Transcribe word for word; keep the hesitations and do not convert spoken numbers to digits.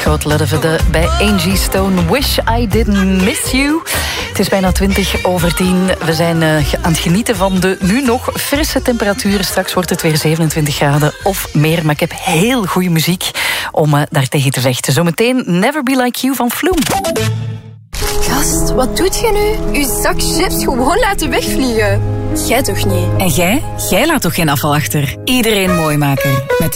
groot Ludde bij Angie Stone. Wish I Didn't Miss You. Het is bijna twintig over tien. We zijn uh, aan het genieten van de nu nog frisse temperaturen. Straks wordt het weer zevenentwintig graden of meer. Maar ik heb heel goede muziek om uh, daartegen te vechten. Zometeen Never Be Like You van Flume. Gast, wat doet je nu? Uw zak chips gewoon laten wegvliegen. Jij toch niet? En jij? Jij laat toch geen afval achter? Iedereen mooi maken met de